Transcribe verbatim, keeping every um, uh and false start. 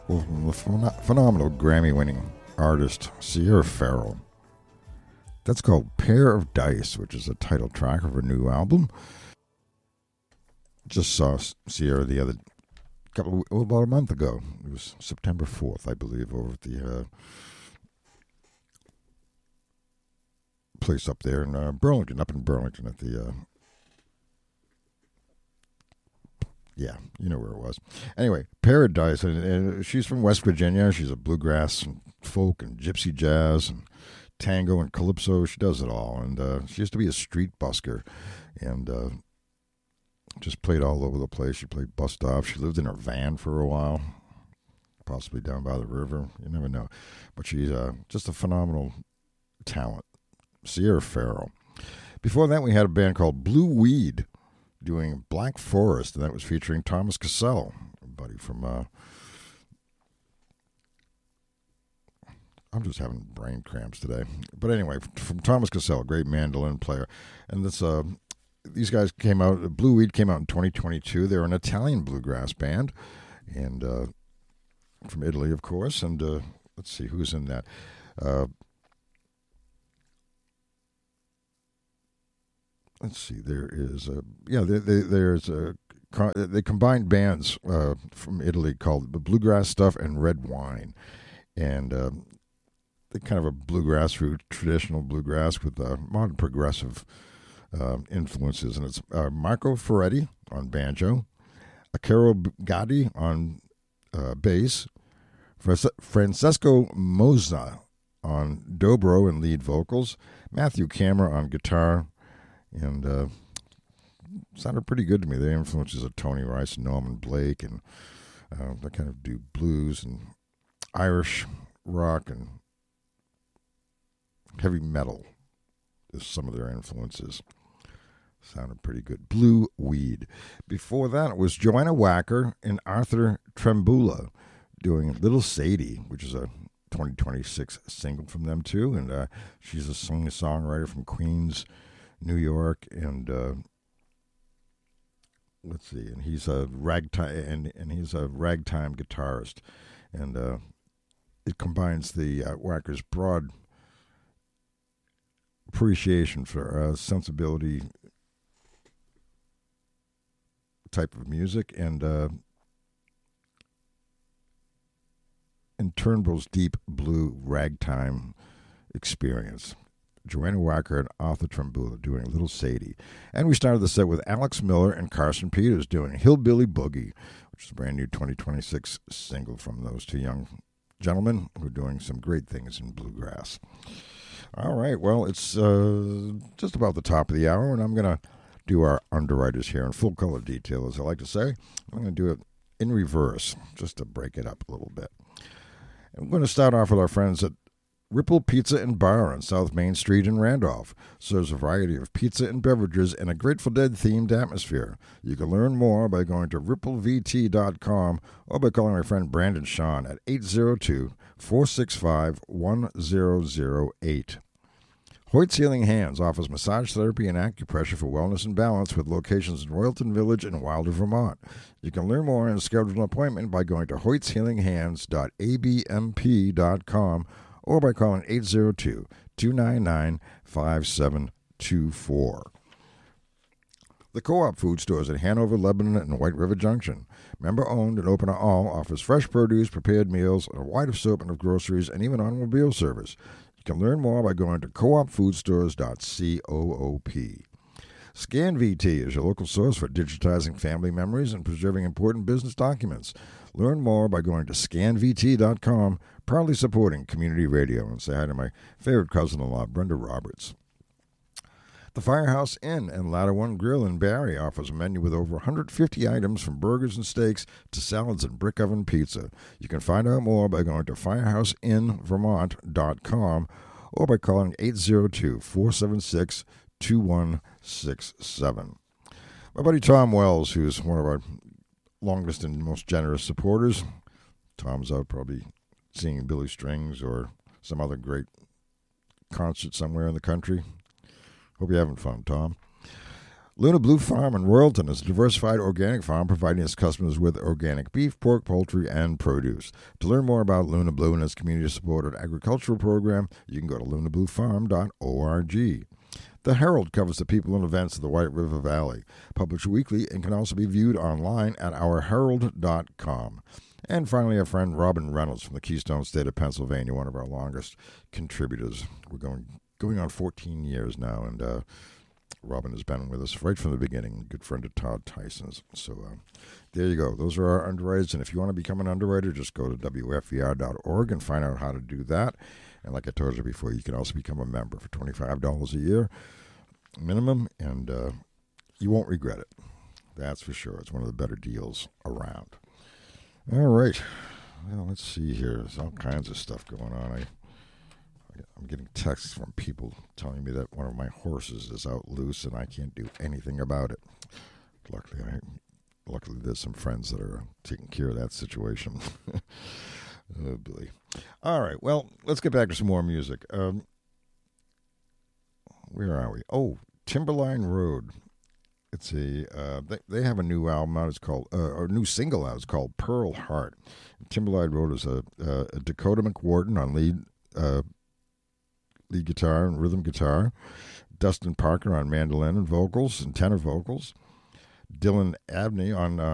Well, from the phen- phenomenal Grammy-winning artist Sierra Farrell. That's called Pair of Dice, which is the title track of her new album. Just saw Sierra the other couple of, well, about a month ago. It was September fourth, I believe, over at the uh, place up there in uh, Burlington, up in Burlington at the... Uh, yeah, you know where it was. Anyway, Paradise, and, and she's from West Virginia. She's a bluegrass and folk and gypsy jazz and tango and calypso. She does it all. And uh, she used to be a street busker and uh, just played all over the place. She played bus stops. She lived in her van for a while, possibly down by the river. You never know. But she's uh, just a phenomenal talent. Sierra Farrell. Before that, we had a band called Blue Weed doing Black Forest, and that was featuring Thomas Cassell, a buddy from... Uh, I'm just having brain cramps today. But anyway, from Thomas Cassell, great mandolin player. And this, uh, these guys came out, Blue Weed came out in twenty twenty-two. They're an Italian bluegrass band, and uh, from Italy, of course. And uh, let's see, who's in that? Uh, let's see, there is a, yeah, they, they, there's a, they combined bands uh, from Italy called Bluegrass Stuff and Red Wine. And... Uh, kind of a bluegrass root, traditional bluegrass with uh, modern progressive uh, influences. And it's uh, Marco Ferretti on banjo, Acero Gatti on uh, bass, Francesco Mozza on dobro and lead vocals, Matthew Camera on guitar, and uh, sounded pretty good to me. The influences of Tony Rice and Norman Blake, and uh, they kind of do blues and Irish rock and heavy metal is some of their influences. Sounded pretty good. Blue Weed. Before that, it was Joanna Wacker and Arthur Trembula doing Little Sadie, which is a twenty twenty-six single from them, too. And uh, she's a singer-songwriter from Queens, New York. And uh, let's see, and he's a ragtime, and, and he's a ragtime guitarist. And uh, it combines the uh, Wacker's broad appreciation for uh, sensibility type of music and uh, and Turnbull's deep blue ragtime experience. Joanna Wacker and Arthur Trembula doing Little Sadie. And we started the set with Alex Miller and Carson Peters doing Hillbilly Boogie, which is a brand new twenty twenty-six single from those two young gentlemen who are doing some great things in bluegrass. All right, well, it's uh, just about the top of the hour, and I'm going to do our underwriters here in full color detail, as I like to say. I'm going to do it in reverse, just to break it up a little bit. And we're going to start off with our friends at Ripple Pizza and Bar on South Main Street in Randolph. Serves a variety of pizza and beverages in a Grateful Dead-themed atmosphere. You can learn more by going to ripple v t dot com or by calling my friend Brandon Shawn at eight zero two, four six five, one zero zero eight. Hoyt's Healing Hands offers massage therapy and acupressure for wellness and balance with locations in Royalton Village and Wilder, Vermont. You can learn more and schedule an appointment by going to hoyts healing hands dot a b m p dot com or by calling eight zero two, two nine nine, five seven two four. The Co-op food stores at Hanover, Lebanon, and White River Junction. Member-owned and open to all, offers fresh produce, prepared meals, and a wide assortment of groceries, and even automobile service. You can learn more by going to co op food stores dot coop. ScanVT is your local source for digitizing family memories and preserving important business documents. Learn more by going to scan v t dot com, proudly supporting community radio. And say hi to my favorite cousin-in-law, Brenda Roberts. The Firehouse Inn and Ladder One Grill in Barrie offers a menu with over one hundred fifty items from burgers and steaks to salads and brick oven pizza. You can find out more by going to firehouse in vermont dot com or by calling eight zero two, four seven six, two one six seven. My buddy Tom Wells, who's one of our longest and most generous supporters. Tom's out probably seeing Billy Strings or some other great concert somewhere in the country. Hope you're having fun, Tom. Luna Blue Farm in Royalton is a diversified organic farm providing its customers with organic beef, pork, poultry, and produce. To learn more about Luna Blue and its community-supported agricultural program, you can go to luna blue farm dot org. The Herald covers the people and events of the White River Valley, published weekly and can also be viewed online at our herald dot com. And finally, our friend Robin Reynolds from the Keystone State of Pennsylvania, one of our longest contributors. We're going going on fourteen years now, and uh, Robin has been with us right from the beginning, good friend of Todd Tyson's. So uh, there you go. Those are our underwriters. And if you want to become an underwriter, just go to W F V R dot org and find out how to do that. And like I told you before, you can also become a member for twenty-five dollars a year minimum, and uh, you won't regret it. That's for sure. It's one of the better deals around. All right. Well, let's see here. There's all kinds of stuff going on. I I'm getting texts from people telling me that one of my horses is out loose and I can't do anything about it. Luckily, I, luckily there's some friends that are taking care of that situation. Oh, boy. All right, well, let's get back to some more music. Um, where are we? Oh, Timberline Road. It's a uh, they, they have a new album out. It's called uh, or a new single out. It's called Pearl Heart. Timberline Road is a, a, a Dakota McWharton on lead uh, lead guitar and rhythm guitar, Dustin Parker on mandolin and vocals and tenor vocals, Dylan Abney on uh,